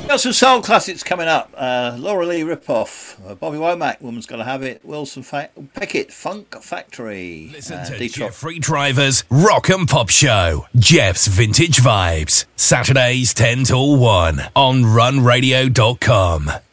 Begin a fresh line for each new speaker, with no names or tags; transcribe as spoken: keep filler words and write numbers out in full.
Got some soul classics coming up. Uh, Laura Lee Ripoff, uh, Bobby Womack, Woman's Gotta Have It, Wilson Fa- Pickett, Funk Factory.
Listen
uh,
to
Detroit.
Jeffrey Driver's Rock and Pop Show. Jeff's Vintage Vibes. Saturdays ten till one on run radio dot com.